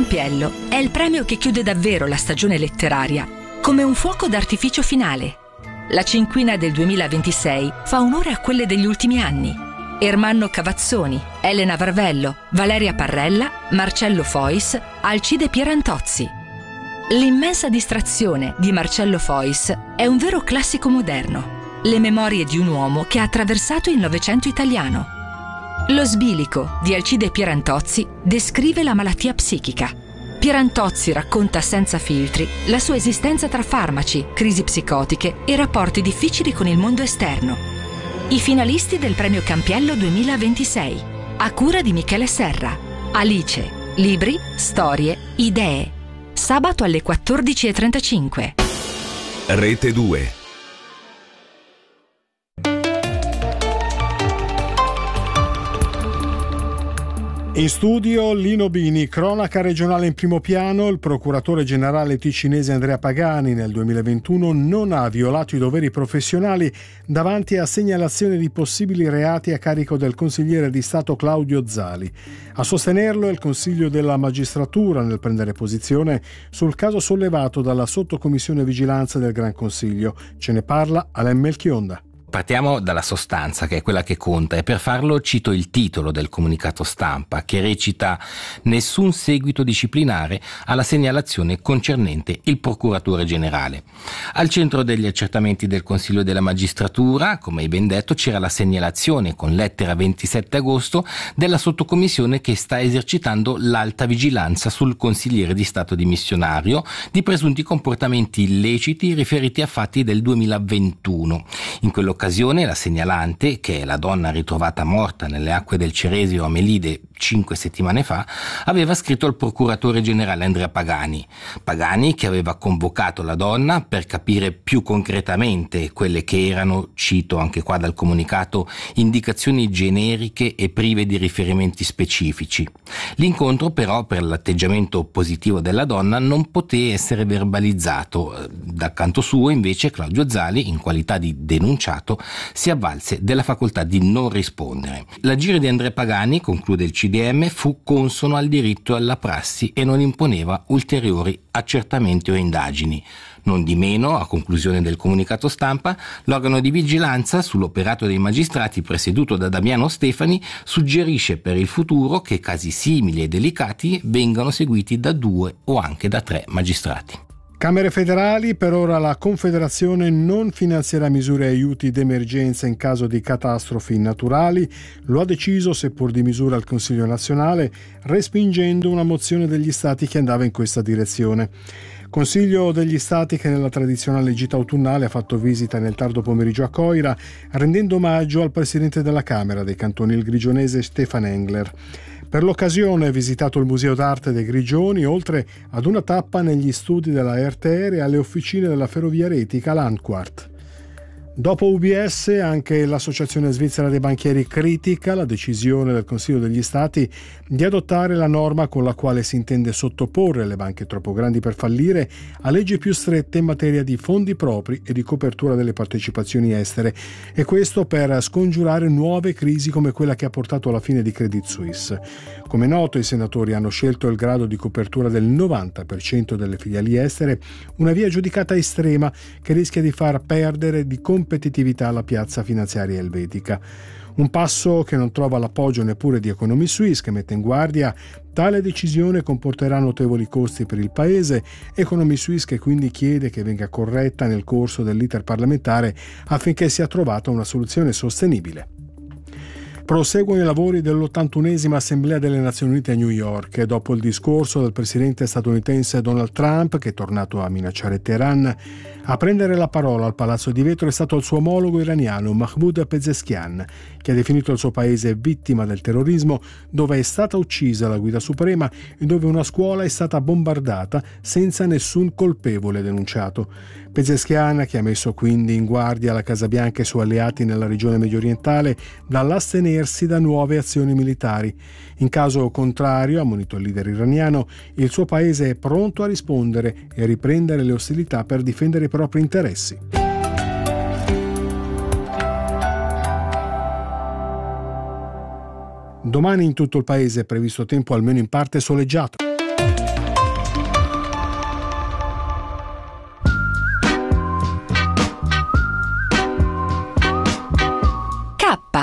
Campiello è il premio che chiude davvero la stagione letteraria, come un fuoco d'artificio finale. La cinquina del 2026 fa onore a quelle degli ultimi anni. Ermanno Cavazzoni, Elena Varvello, Valeria Parrella, Marcello Fois, Alcide Pierantozzi. L'immensa distrazione di Marcello Fois è un vero classico moderno. Le memorie di un uomo che ha attraversato il Novecento italiano. Lo sbilico di Alcide Pierantozzi descrive la malattia psichica. Pierantozzi racconta senza filtri la sua esistenza tra farmaci, crisi psicotiche e rapporti difficili con il mondo esterno. I finalisti del premio Campiello 2026, a cura di Michele Serra. Alice, libri, storie, idee. Sabato alle 14:35. Rete 2. In studio Lino Bini, cronaca regionale in primo piano. Il procuratore generale ticinese Andrea Pagani nel 2021 non ha violato i doveri professionali davanti a segnalazioni di possibili reati a carico del consigliere di Stato Claudio Zali. A sostenerlo è il Consiglio della Magistratura nel prendere posizione sul caso sollevato dalla Sottocommissione Vigilanza del Gran Consiglio. Ce ne parla Alain Melchionda. Partiamo dalla sostanza, che è quella che conta, e per farlo cito il titolo del comunicato stampa, che recita: nessun seguito disciplinare alla segnalazione concernente il procuratore generale. Al centro degli accertamenti del Consiglio della Magistratura, come hai ben detto, c'era la segnalazione con lettera 27 agosto della sottocommissione che sta esercitando l'alta vigilanza sul consigliere di Stato dimissionario di presunti comportamenti illeciti riferiti a fatti del 2021. In quell'occasione la segnalante, che è la donna ritrovata morta nelle acque del Ceresio a Melide 5 settimane fa, aveva scritto al procuratore generale Andrea Pagani, che aveva convocato la donna per capire più concretamente quelle che erano, cito anche qua dal comunicato, indicazioni generiche e prive di riferimenti specifici. L'incontro però, per l'atteggiamento positivo della donna, non poté essere verbalizzato. Dal canto suo invece Claudio Zali, in qualità di denunciato, si avvalse della facoltà di non rispondere. L'agire di Andrea Pagani, conclude il CDM, fu consono al diritto e alla prassi e non imponeva ulteriori accertamenti o indagini. Non di meno, a conclusione del comunicato stampa, l'organo di vigilanza sull'operato dei magistrati presieduto da Damiano Stefani suggerisce per il futuro che casi simili e delicati vengano seguiti da 2 o anche da 3 magistrati. Camere federali, per ora la Confederazione non finanzierà misure e aiuti d'emergenza in caso di catastrofi naturali. Lo ha deciso, seppur di misura, il Consiglio nazionale, respingendo una mozione degli Stati che andava in questa direzione. Consiglio degli Stati che nella tradizionale gita autunnale ha fatto visita nel tardo pomeriggio a Coira, rendendo omaggio al presidente della Camera dei Cantoni, il grigionese Stefan Engler. Per l'occasione ha visitato il Museo d'Arte dei Grigioni, oltre ad una tappa negli studi della RTR e alle officine della ferrovia retica Landquart. Dopo UBS, anche l'Associazione Svizzera dei Banchieri critica la decisione del Consiglio degli Stati di adottare la norma con la quale si intende sottoporre le banche troppo grandi per fallire a leggi più strette in materia di fondi propri e di copertura delle partecipazioni estere, e questo per scongiurare nuove crisi come quella che ha portato alla fine di Credit Suisse. Come noto, i senatori hanno scelto il grado di copertura del 90% delle filiali estere, una via giudicata estrema che rischia di far perdere di competitività alla piazza finanziaria elvetica. Un passo che non trova l'appoggio neppure di Economy Suisse, che mette in guardia: tale decisione comporterà notevoli costi per il paese. Economy Suisse che quindi chiede che venga corretta nel corso dell'iter parlamentare affinché sia trovata una soluzione sostenibile. Proseguono i lavori dell'81esima Assemblea delle Nazioni Unite a New York e dopo il discorso del presidente statunitense Donald Trump, che è tornato a minacciare Teheran, a prendere la parola al Palazzo di Vetro è stato il suo omologo iraniano Mahmoud Pezeshkian, che ha definito il suo paese vittima del terrorismo, dove è stata uccisa la guida suprema e dove una scuola è stata bombardata senza nessun colpevole denunciato. Pezeshkian, che ha messo quindi in guardia la Casa Bianca e i suoi alleati nella regione mediorientale dall'astenersi da nuove azioni militari. In caso contrario, ha ammonito il leader iraniano, il suo paese è pronto a rispondere e a riprendere le ostilità per difendere i propri interessi. Domani in tutto il paese è previsto tempo almeno in parte soleggiato. K.